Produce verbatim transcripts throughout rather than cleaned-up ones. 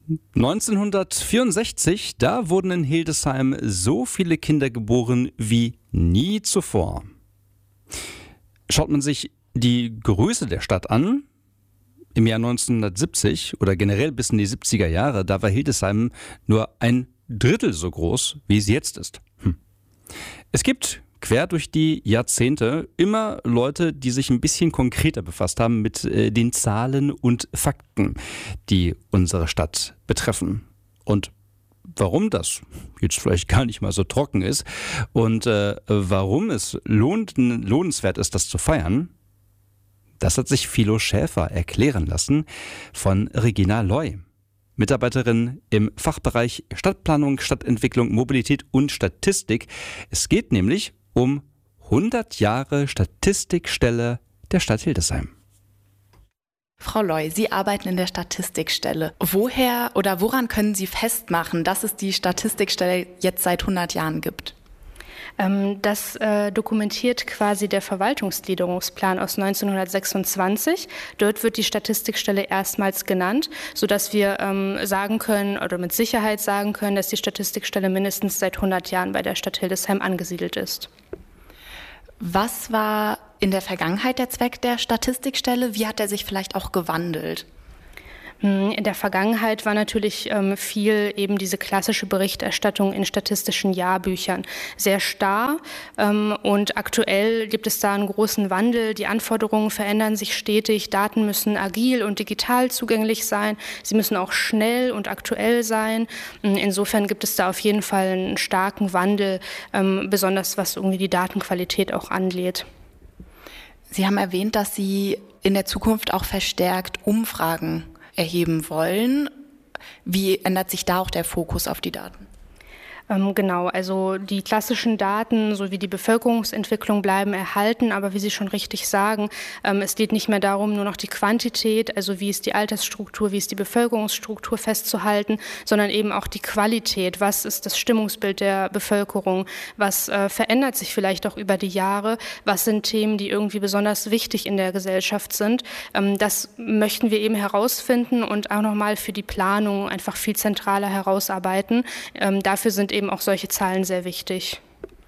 neunzehnhundertvierundsechzig, da wurden in Hildesheim so viele Kinder geboren wie nie zuvor. Schaut man sich die Größe der Stadt an, im Jahr neunzehnhundertsiebzig oder generell bis in die siebziger Jahre, da war Hildesheim nur ein Drittel so groß, wie es jetzt ist. Hm. Es gibt quer durch die Jahrzehnte immer Leute, die sich ein bisschen konkreter befasst haben mit äh, den Zahlen und Fakten, die unsere Stadt betreffen. Und warum das jetzt vielleicht gar nicht mal so trocken ist und äh, warum es lohnt, lohnenswert ist, das zu feiern, das hat sich Philo Schäfer erklären lassen von Regina Loy, Mitarbeiterin im Fachbereich Stadtplanung, Stadtentwicklung, Mobilität und Statistik. Es geht nämlich um hundert Jahre Statistikstelle der Stadt Hildesheim. Frau Loy, Sie arbeiten in der Statistikstelle. Woher oder woran können Sie festmachen, dass es die Statistikstelle jetzt seit hundert Jahren gibt? Das äh, dokumentiert quasi der Verwaltungsgliederungsplan aus neunzehnhundertsechsundzwanzig. Dort wird die Statistikstelle erstmals genannt, sodass wir ähm, sagen können oder mit Sicherheit sagen können, dass die Statistikstelle mindestens seit hundert Jahren bei der Stadt Hildesheim angesiedelt ist. Was war in der Vergangenheit der Zweck der Statistikstelle? Wie hat er sich vielleicht auch gewandelt? In der Vergangenheit war natürlich ähm, viel eben diese klassische Berichterstattung in statistischen Jahrbüchern sehr starr ähm, und aktuell gibt es da einen großen Wandel. Die Anforderungen verändern sich stetig, Daten müssen agil und digital zugänglich sein, sie müssen auch schnell und aktuell sein. Insofern gibt es da auf jeden Fall einen starken Wandel, ähm, besonders was irgendwie die Datenqualität auch angeht. Sie haben erwähnt, dass Sie in der Zukunft auch verstärkt Umfragen erheben wollen. Wie ändert sich da auch der Fokus auf die Daten? Ähm, genau, also die klassischen Daten sowie die Bevölkerungsentwicklung bleiben erhalten, aber wie Sie schon richtig sagen, ähm, es geht nicht mehr darum, nur noch die Quantität, also wie ist die Altersstruktur, wie ist die Bevölkerungsstruktur festzuhalten, sondern eben auch die Qualität. Was ist das Stimmungsbild der Bevölkerung? Was äh, verändert sich vielleicht auch über die Jahre? Was sind Themen, die irgendwie besonders wichtig in der Gesellschaft sind? Ähm, das möchten wir eben herausfinden und auch nochmal für die Planung einfach viel zentraler herausarbeiten. Ähm, dafür sind eben auch solche Zahlen sehr wichtig.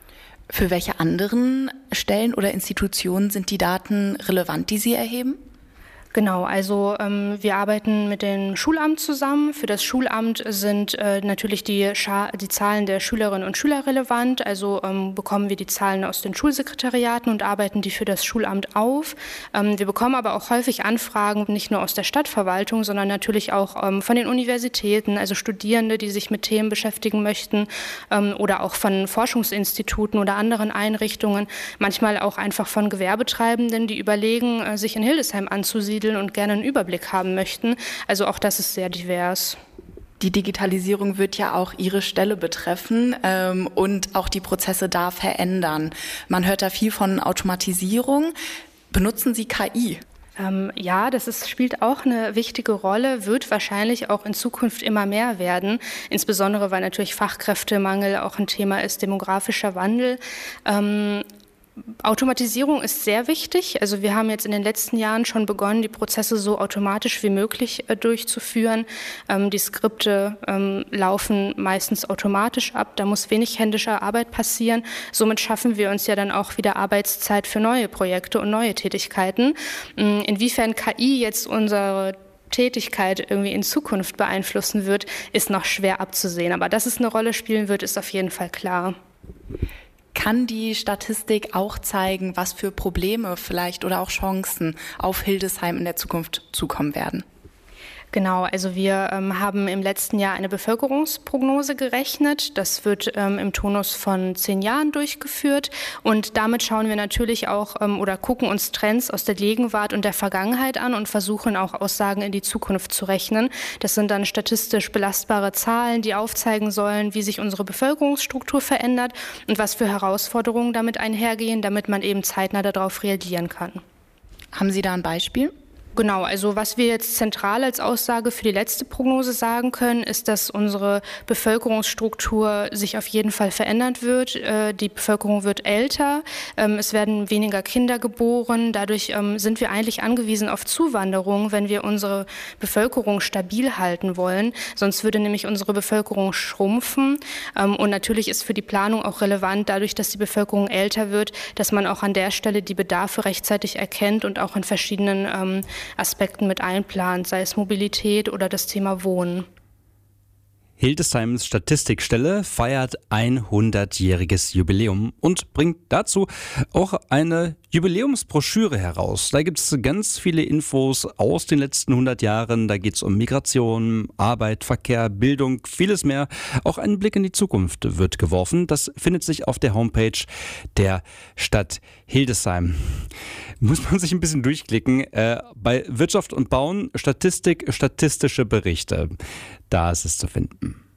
Für welche anderen Stellen oder Institutionen sind die Daten relevant, die Sie erheben? Genau, also ähm, wir arbeiten mit dem Schulamt zusammen. Für das Schulamt sind äh, natürlich die, Scha- die Zahlen der Schülerinnen und Schüler relevant. Also ähm, bekommen wir die Zahlen aus den Schulsekretariaten und arbeiten die für das Schulamt auf. Ähm, wir bekommen aber auch häufig Anfragen, nicht nur aus der Stadtverwaltung, sondern natürlich auch ähm, von den Universitäten, also Studierende, die sich mit Themen beschäftigen möchten ähm, oder auch von Forschungsinstituten oder anderen Einrichtungen. Manchmal auch einfach von Gewerbetreibenden, die überlegen, äh, sich in Hildesheim anzusiedeln und gerne einen Überblick haben möchten. Also auch das ist sehr divers. Die Digitalisierung wird ja auch Ihre Stelle betreffen ähm, und auch die Prozesse da verändern. Man hört da viel von Automatisierung. Benutzen Sie K I? Ähm, ja, das ist, spielt auch eine wichtige Rolle, wird wahrscheinlich auch in Zukunft immer mehr werden, insbesondere weil natürlich Fachkräftemangel auch ein Thema ist, demografischer Wandel. Ähm, Automatisierung ist sehr wichtig. Also wir haben jetzt in den letzten Jahren schon begonnen, die Prozesse so automatisch wie möglich äh, durchzuführen. Ähm, die Skripte ähm, laufen meistens automatisch ab. Da muss wenig händische Arbeit passieren. Somit schaffen wir uns ja dann auch wieder Arbeitszeit für neue Projekte und neue Tätigkeiten. Ähm, inwiefern K I jetzt unsere Tätigkeit irgendwie in Zukunft beeinflussen wird, ist noch schwer abzusehen. Aber dass es eine Rolle spielen wird, ist auf jeden Fall klar. Kann die Statistik auch zeigen, was für Probleme vielleicht oder auch Chancen auf Hildesheim in der Zukunft zukommen werden? Genau, also wir ähm, haben im letzten Jahr eine Bevölkerungsprognose gerechnet. Das wird ähm, im Tonus von zehn Jahren durchgeführt. Und damit schauen wir natürlich auch ähm, oder gucken uns Trends aus der Gegenwart und der Vergangenheit an und versuchen auch Aussagen in die Zukunft zu rechnen. Das sind dann statistisch belastbare Zahlen, die aufzeigen sollen, wie sich unsere Bevölkerungsstruktur verändert und was für Herausforderungen damit einhergehen, damit man eben zeitnah darauf reagieren kann. Haben Sie da ein Beispiel? Genau, also was wir jetzt zentral als Aussage für die letzte Prognose sagen können, ist, dass unsere Bevölkerungsstruktur sich auf jeden Fall verändern wird. Die Bevölkerung wird älter, es werden weniger Kinder geboren. Dadurch sind wir eigentlich angewiesen auf Zuwanderung, wenn wir unsere Bevölkerung stabil halten wollen. Sonst würde nämlich unsere Bevölkerung schrumpfen. Und natürlich ist für die Planung auch relevant, dadurch, dass die Bevölkerung älter wird, dass man auch an der Stelle die Bedarfe rechtzeitig erkennt und auch in verschiedenen ähm, Aspekten mit einplant, sei es Mobilität oder das Thema Wohnen. Hildesheims Statistikstelle feiert hundertjähriges Jubiläum und bringt dazu auch eine Jubiläumsbroschüre heraus. Da gibt es ganz viele Infos aus den letzten hundert Jahren. Da geht es um Migration, Arbeit, Verkehr, Bildung, vieles mehr. Auch ein Blick in die Zukunft wird geworfen. Das findet sich auf der Homepage der Stadt Hildesheim. Muss man sich ein bisschen durchklicken. Äh, bei Wirtschaft und Bauen, Statistik, statistische Berichte. Da ist es zu finden.